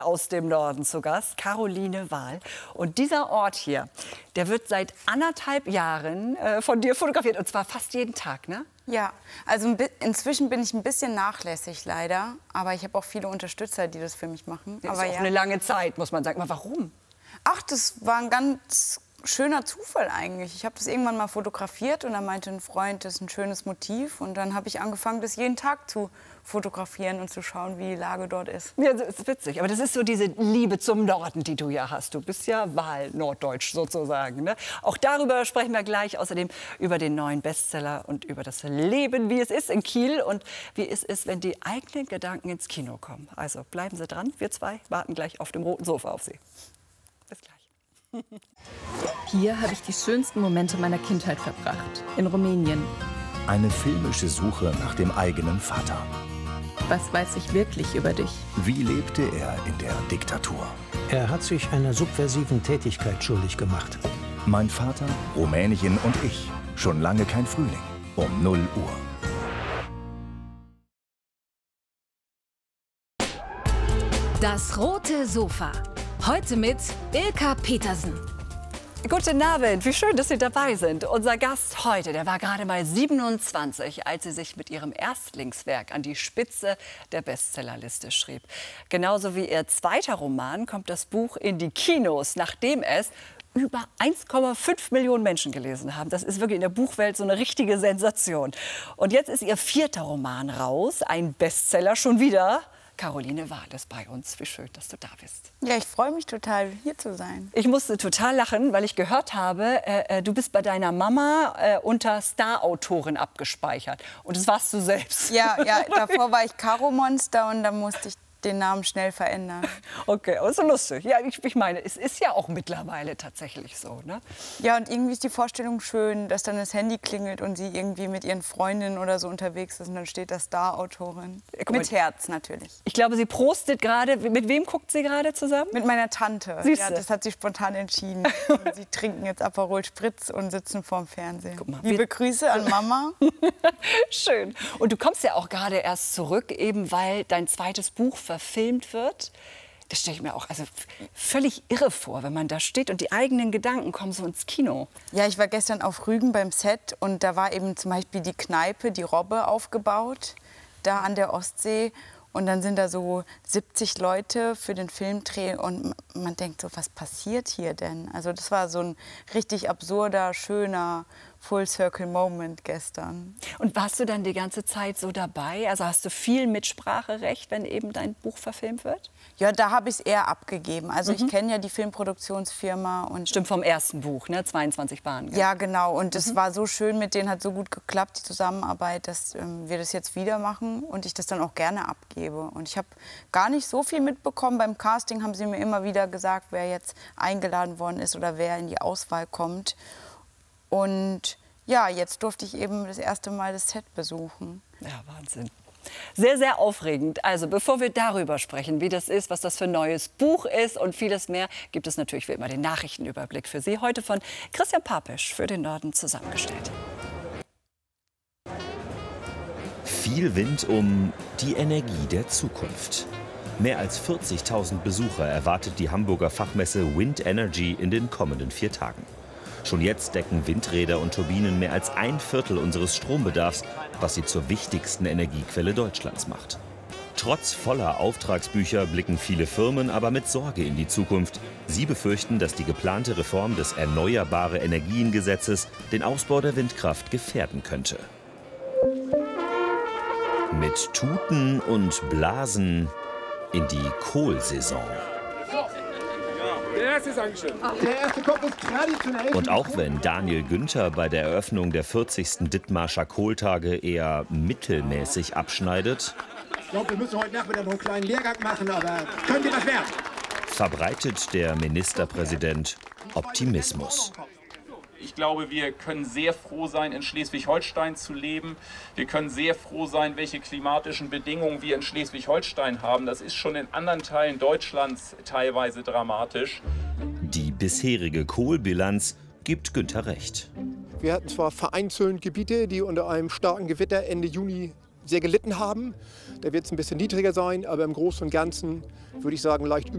Aus dem Norden zu Gast, Caroline Wahl. Und dieser Ort hier, der wird seit 1,5 Jahren von dir fotografiert. Und zwar fast jeden Tag, ne? Ja, also inzwischen bin ich ein bisschen nachlässig, leider. Aber ich habe auch viele Unterstützer, die das für mich machen. Das aber ist auch eine lange Zeit, muss man sagen. Aber warum? Ach, das war ein ganz schöner Zufall eigentlich. Ich habe das irgendwann mal fotografiert und dann meinte ein Freund, das ist ein schönes Motiv. Und dann habe ich angefangen, das jeden Tag zu fotografieren und zu schauen, wie die Lage dort ist. Ja, das ist witzig. Aber das ist so diese Liebe zum Norden, die du ja hast. Du bist ja Wahl-Norddeutsch sozusagen, ne? Auch darüber sprechen wir gleich. Außerdem über den neuen Bestseller und über das Leben, wie es ist in Kiel und wie es ist, wenn die eigenen Gedanken ins Kino kommen. Also bleiben Sie dran. Wir zwei warten gleich auf dem roten Sofa auf Sie. Bis gleich. Hier habe ich die schönsten Momente meiner Kindheit verbracht, in Rumänien. Eine filmische Suche nach dem eigenen Vater. Was weiß ich wirklich über dich? Wie lebte er in der Diktatur? Er hat sich einer subversiven Tätigkeit schuldig gemacht. Mein Vater, Rumänien und ich. Schon lange kein Frühling. Um 0 Uhr. Das rote Sofa. Heute mit Ilka Petersen. Guten Abend, wie schön, dass Sie dabei sind. Unser Gast heute, der war gerade mal 27, als sie sich mit ihrem Erstlingswerk an die Spitze der Bestsellerliste schrieb. Genauso wie ihr zweiter Roman kommt das Buch in die Kinos, nachdem es über 1,5 Millionen Menschen gelesen haben. Das ist wirklich in der Buchwelt so eine richtige Sensation. Und jetzt ist ihr vierter Roman raus, ein Bestseller schon wieder. Caroline Wahl ist bei uns. Wie schön, dass du da bist. Ja, ich freue mich total, hier zu sein. Ich musste total lachen, weil ich gehört habe, du bist bei deiner Mama unter Star-Autorin abgespeichert. Und das warst du selbst. Ja, davor war ich Caro Monster und da musste ich den Namen schnell verändern. Okay, aber so lustig. Ja, ich meine, es ist ja auch mittlerweile tatsächlich so, ne? Ja, und irgendwie ist die Vorstellung schön, dass dann das Handy klingelt und sie irgendwie mit ihren Freundinnen oder so unterwegs ist und dann steht da Star-Autorin. Mit Herz natürlich. Ich glaube, sie prostet gerade. Mit wem guckt sie gerade zusammen? Mit meiner Tante. Siehste? Ja, das hat sie spontan entschieden. Sie trinken jetzt Aperol Spritz und sitzen vorm Fernsehen. Guck mal, liebe Grüße an Mama. Schön. Und du kommst ja auch gerade erst zurück, eben weil dein zweites Buch verfilmt wird. Das stelle ich mir auch völlig irre vor, wenn man da steht und die eigenen Gedanken kommen so ins Kino. Ja, ich war gestern auf Rügen beim Set und da war eben zum Beispiel die Kneipe, die Robbe aufgebaut, da an der Ostsee. Und dann sind da so 70 Leute für den Filmdreh und man denkt so, was passiert hier denn? Also das war so ein richtig absurder, schöner Full-Circle-Moment gestern. Und warst du dann die ganze Zeit so dabei? Also hast du viel Mitspracherecht, wenn eben dein Buch verfilmt wird? Ja, da habe ich es eher abgegeben. Also ich kenne ja die Filmproduktionsfirma. Und stimmt, vom ersten Buch, ne? 22 Bahnen. Ja, genau. Und es war so schön, mit denen hat so gut geklappt, die Zusammenarbeit, dass wir das jetzt wieder machen und ich das dann auch gerne abgebe. Und ich habe gar nicht so viel mitbekommen. Beim Casting haben sie mir immer wieder gesagt, wer jetzt eingeladen worden ist oder wer in die Auswahl kommt. Und ja, jetzt durfte ich eben das erste Mal das Set besuchen. Ja, Wahnsinn. Sehr, sehr aufregend. Also bevor wir darüber sprechen, wie das ist, was das für ein neues Buch ist und vieles mehr, gibt es natürlich wie immer den Nachrichtenüberblick für Sie. Heute von Christian Papesch für den Norden zusammengestellt. Viel Wind um die Energie der Zukunft. Mehr als 40.000 Besucher erwartet die Hamburger Fachmesse Wind Energy in den kommenden 4 Tagen. Schon jetzt decken Windräder und Turbinen mehr als 1/4 unseres Strombedarfs, was sie zur wichtigsten Energiequelle Deutschlands macht. Trotz voller Auftragsbücher blicken viele Firmen aber mit Sorge in die Zukunft. Sie befürchten, dass die geplante Reform des Erneuerbare Energien-Gesetzes den Ausbau der Windkraft gefährden könnte. Mit Tuten und Blasen in die Kohlsaison. Und auch wenn Daniel Günther bei der Eröffnung der 40. Dithmarscher Kohltage eher mittelmäßig abschneidet, ich glaube, wir müssen heute Nachmittag noch einen kleinen Lehrgang machen, aber könnte das werden. Verbreitet der Ministerpräsident Optimismus. Ich glaube, wir können sehr froh sein, in Schleswig-Holstein zu leben. Wir können sehr froh sein, welche klimatischen Bedingungen wir in Schleswig-Holstein haben. Das ist schon in anderen Teilen Deutschlands teilweise dramatisch. Die bisherige Kohlbilanz gibt Günther recht. Wir hatten zwar vereinzelt Gebiete, die unter einem starken Gewitter Ende Juni sehr gelitten haben. Da wird es ein bisschen niedriger sein, aber im Großen und Ganzen würde ich sagen leicht